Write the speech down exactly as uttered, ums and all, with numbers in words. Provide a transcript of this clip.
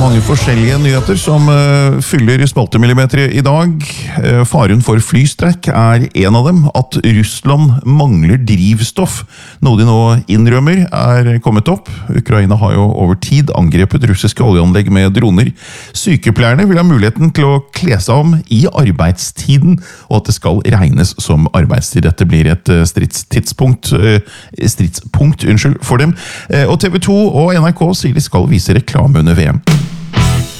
mange forskjellige nyheter som uh, fyller spaltemillimeter i dag. Uh, faren for flystrekk er en av dem. At Russland mangler drivstoff, noe de nå innrømmer, er kommet opp. Ukraina har jo over tid angrepet russiske oljeanlegg med droner. Sykepleierne vil ha muligheten til å kle seg om i arbeidstiden, og at det skal regnes som arbeidstid. Dette blir et uh, stridstidspunkt, uh, stridspunkt unnskyld, for dem. Uh, og T V to og N R K sier de skal vise reklame under V M.